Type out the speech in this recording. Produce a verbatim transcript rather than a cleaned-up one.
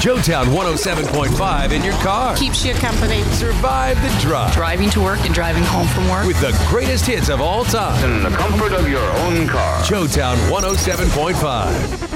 Joetown one oh seven point five in your car. Keeps you company. Survive the drive. Driving to work and driving home from work. With the greatest hits of all time. In the comfort of your own car. Joetown one oh seven point five.